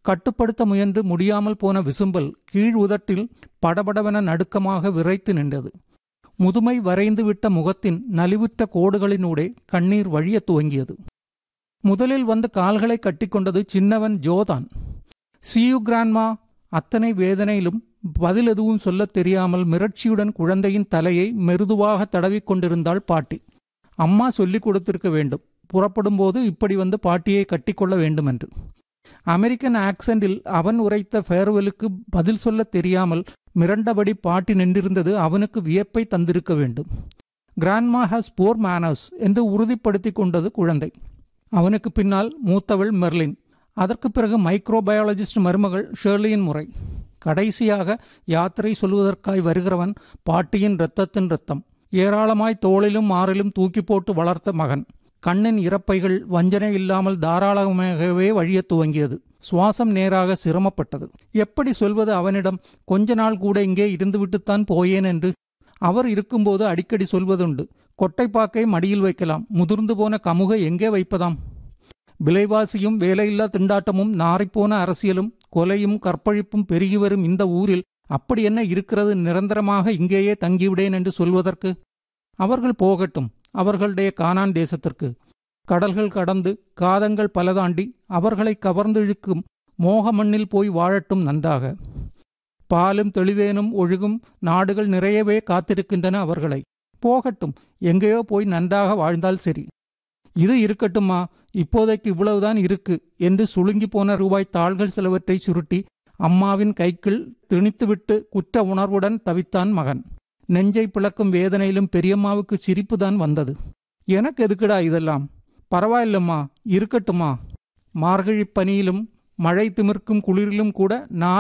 கட்டுப்படுத்த முயன்று முடியாமல் போன விசும்பல் கீழ் உதட்டில் படபடவென நடுக்கமாக விரைத்து நின்றது. முதுமை வரைந்துவிட்ட முகத்தின் நலிவுற்ற கோடுகளினூடே கண்ணீர் வழிய துவங்கியது. முதலில் வந்து கால்களை கட்டிக்கொண்டது சின்னவன் ஜோதான். "சீயு கிராண்ட்மா." அத்தனை வேதனையிலும் பதில் எதுவும் சொல்லத் தெரியாமல் மிரட்சியுடன் குழந்தையின் தலையை மெருதுவாக தடவிக்கொண்டிருந்தாள் பாட்டி. அம்மா சொல்லிக் கொடுத்திருக்க வேண்டும், புறப்படும்போது இப்படி வந்து பாட்டியை கட்டிக்கொள்ள வேண்டுமென்று. அமெரிக்கன் ஆக்சண்டில் அவன் உரைத்த ஃபேர்வெலுக்கு பதில் சொல்லத் தெரியாமல் மிரண்டபடி பாட்டி நின்றிருந்தது அவனுக்கு வியப்பை தந்திருக்க வேண்டும். கிராண்ட்மா ஹாஸ் போர் மேனர்ஸ் என்று உறுதிப்படுத்தி கொண்டது குழந்தை. அவனுக்கு பின்னால் மூத்தவள் மெர்லின். அதற்கு பிறகு மைக்ரோபயாலஜிஸ்ட் மருமகள் ஷெர்லியின் முறை. கடைசியாக யாத்திரை சொல்வதற்காய் வருகிறவன் பாட்டியின் இரத்தத்தின் இரத்தம். ஏராளமாய் தோளிலும் மாறிலும் தூக்கி போட்டு வளர்த்த மகன். கண்ணின் இறப்பைகள் வஞ்சனை இல்லாமல் தாராளமாகவே வழிய துவங்கியது. சுவாசம் நேராக சிரமப்பட்டது. எப்படி சொல்வது அவனிடம்? கொஞ்ச நாள் கூட இங்கே இருந்துவிட்டுத்தான் போயேன் என்று. அவர் இருக்கும்போது அடிக்கடி சொல்வதுண்டு, கொட்டைப்பாக்கை மடியில் வைக்கலாம், முதிர்ந்து போன கமுகை எங்கே வைப்பதாம்? விலைவாசியும் வேலையில்லா திண்டாட்டமும் நாறிப்போன அரசியலும் கொலையும் கற்பழிப்பும் பெருகி வரும் இந்த ஊரில் அப்படி என்ன இருக்கிறது நிரந்தரமாக இங்கேயே தங்கிவிடேன் என்று சொல்வதற்கு? அவர்கள் போகட்டும் அவர்களுடைய கானான் தேசத்திற்கு. கடல்கள் கடந்து காதங்கள் பல தாண்டி அவர்களை கவர்ந்திழுக்கும் மோக மண்ணில் போய் வாழட்டும் நன்றாக. பாலும் தெளிதேனும் ஒழுகும் நாடுகள் நிறையவே காத்திருக்கின்றன அவர்களை. போகட்டும், எங்கேயோ போய் நன்றாக வாழ்ந்தால் சரி. இது இருக்கட்டுமா, இப்போதைக்கு இவ்வளவுதான் இருக்கு என்று சுளுங்கி போன ரூபாய் தாள்கள் சிலவற்றை சுருட்டி அம்மாவின் கைக்குள் திணித்துவிட்டு குற்ற உணர்வுடன் தவித்தான் மகன். நெஞ்சை பிளக்கும் வேதனையிலும் பெரியம்மாவுக்கு சிரிப்புதான் வந்தது. எனக்கு எதுக்குடா இதெல்லாம்? பரவாயில்லம்மா, இருக்கட்டுமா. மார்கழி பனியிலும் மழை திமிர்க்கும் குளிரிலும் கூட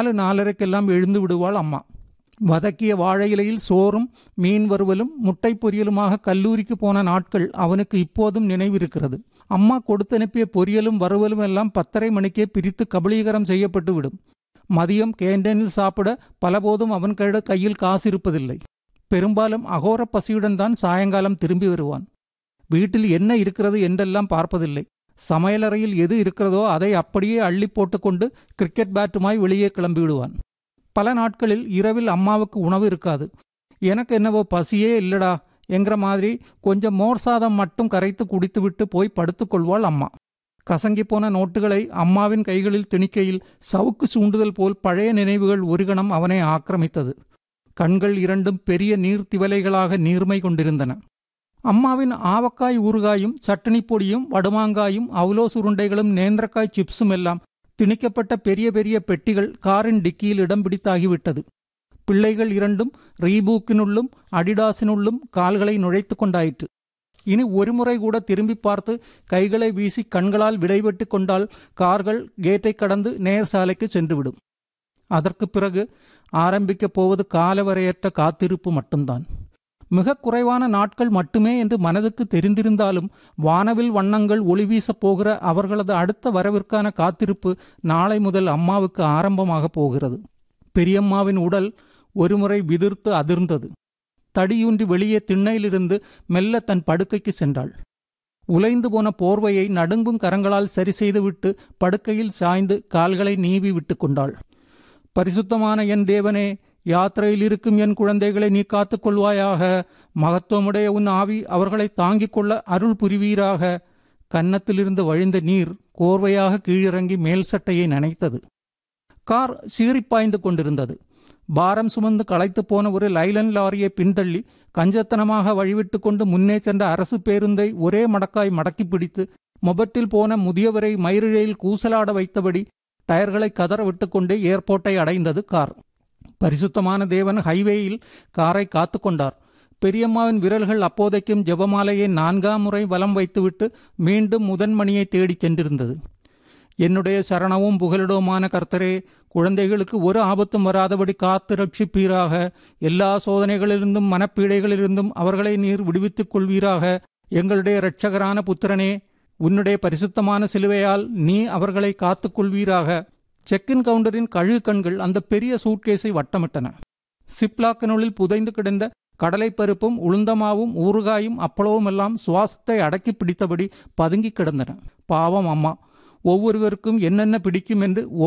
4:30 எழுந்து விடுவாள் அம்மா. வதக்கிய வாழை இலையில் சோறும் மீன் வறுவலும் முட்டை பொரியலுமாக கல்லூரிக்கு போன நாட்கள் அவனுக்கு இப்போதும் நினைவிருக்கிறது. அம்மா கொடுத்தனுப்பிய பொரியலும் வறுவலும் எல்லாம் 10:30 மணிக்கே பிரித்து கபளீகரம் செய்யப்பட்டு விடும். மதியம் கேண்டீனில் சாப்பிட பலபோதும் அவன் கையில் காசு இருப்பதில்லை. பெரும்பாலும் அகோர பசியுடன் தான் சாயங்காலம் திரும்பி வருவான். வீட்டில் என்ன இருக்கிறது என்றெல்லாம் பார்ப்பதில்லை. சமையலறையில் எது இருக்கிறதோ அதை அப்படியே அள்ளி போட்டுக்கொண்டு கிரிக்கெட் பேட்டுமாய் வெளியே கிளம்பிவிடுவான். பல நாட்களில் இரவில் அம்மாவுக்கு உணவு இருக்காது. எனக்கு என்னவோ பசியே இல்லடா என்கிற மாதிரி கொஞ்சம் மோர் சாதம் மட்டும் கரைத்து குடித்துவிட்டு போய் படுத்துக்கொள்வாள் அம்மா. கசங்கி போன நோட்டுகளை அம்மாவின் கைகளில் திணிக்கையில் சவுக்கு சூண்டுதல் போல் பழைய நினைவுகள் ஒரு கணம் அவனை ஆக்கிரமித்தது. கண்கள் இரண்டும் பெரிய நீர்த்திவலைகளாக நீர்மை கொண்டிருந்தன. அம்மாவின் ஆவக்காய் ஊறுகாயும் சட்டனி பொடியும் வடுமாங்காயும் அவுலோ சுருண்டைகளும் நேந்திரக்காய் சிப்ஸும் எல்லாம் திணிக்கப்பட்ட பெரிய பெரிய பெட்டிகள் காரின் டிக்கியில் இடம் பிடித்தாகிவிட்டது. பிள்ளைகள் இரண்டும் ரீபூக்கினுள்ளும் அடிடாஸினுள்ளும் கால்களை நுழைத்து கொண்டாயிற்று. இனி ஒருமுறை கூட திரும்பி பார்த்து கைகளை வீசி கண்களால் விடைபெட்டு கொண்டால் கார்கள் கேட்டை கடந்து நேர் சாலைக்கு சென்றுவிடும். அதற்கு பிறகு ஆரம்பிக்கப் போவது காலவரையற்ற காத்திருப்பு மட்டும்தான். மிக குறைவான நாட்கள் மட்டுமே என்று மனதுக்கு தெரிந்திருந்தாலும் வானவில் வண்ணங்கள் ஒளிவீசப் போகிற அவர்களது அடுத்த வரவிற்கான காத்திருப்பு நாளை முதல் அம்மாவுக்கு ஆரம்பமாக போகிறது. பெரியம்மாவின் உடல் ஒருமுறை விதிர்த்து அதிர்ந்தது. தடியூன்றி வெளியே திண்ணையிலிருந்து மெல்ல தன் படுக்கைக்கு சென்றாள். உலைந்து போன போர்வையை நடுங்கும் கரங்களால் சரி செய்துவிட்டு படுக்கையில் சாய்ந்து கால்களை நீவி விட்டு கொண்டாள். பரிசுத்தமான என் தேவனே, யாத்திரையில் இருக்கும் என் குழந்தைகளை நீ காத்துக்கொள்வாயாக. மகத்துவமுடைய உன் ஆவி அவர்களை தாங்கிக் கொள்ள அருள் புரிவீராக. கன்னத்திலிருந்து வழிந்த நீர் கோர்வையாக கீழிறங்கி மேல் சட்டையை நனைத்தது. கார் சீறிப்பாய்ந்து கொண்டிருந்தது. பாரம் சுமந்து களைத்து போன ஒரு லைலன் லாரியை பின்தள்ளி கஞ்சத்தனமாக வழிவிட்டு கொண்டு முன்னே சென்ற அரசு பேருந்தை ஒரே மடக்காய் மடக்கி பிடித்து மொபட்டில் போன முதியவரை மயிரிழையில் கூசலாட வைத்தபடி டயர்களை கதற விட்டுக்கொண்டே ஏர்போர்ட்டை அடைந்தது கார். பரிசுத்தமான தேவன் ஹைவேயில் காரை காத்து கொண்டார். பெரியம்மாவின் விரல்கள் அப்போதைக்கும் ஜெபமாலையை 4ஆம் முறை வலம் வைத்துவிட்டு மீண்டும் முதன்மணியை தேடிச் சென்றிருந்தது. என்னுடைய சரணமும் புகலிடவுமான கர்த்தரே, குழந்தைகளுக்கு ஒரு ஆபத்தும் வராதபடி காத்து ரட்சிப்பீராக. எல்லா சோதனைகளிலிருந்தும் மனப்பீடைகளிலிருந்தும் அவர்களை நீர் விடுவித்துக் கொள்வீராக. எங்களுடைய இரட்சகரான புத்திரனே, உன்னுடைய பரிசுத்தமான சிலுவையால் நீ அவர்களை காத்து கொள்வீராக. செக்கின் கவுண்டரின் கழுகு கண்கள் அந்த பெரிய சூட்கேஸை வட்டமிட்டன. சிப்லாக்கினுள்ளில் புதைந்து கிடந்த கடலைப்பருப்பும் உளுந்தமாவும் ஊறுகாயும் அப்பளவும் எல்லாம் சுவாசத்தை அடக்கி பிடித்தபடி பதுங்கி கிடந்தன. பாவம் அம்மா, ஒவ்வொருவருக்கும் என்னென்ன பிடிக்கும் என்று